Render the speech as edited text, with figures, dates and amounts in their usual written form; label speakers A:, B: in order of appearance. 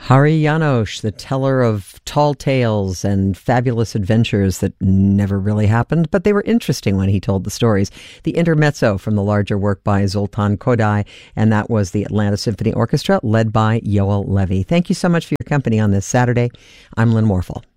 A: Hari Janos, the teller of tall tales and fabulous adventures that never really happened, but they were interesting when he told the stories. The intermezzo from the larger work by Zoltan Kodály, and that was the Atlanta Symphony Orchestra, led by Yoel Levy. Thank you so much for your company on this Saturday. I'm Lynn Morrill.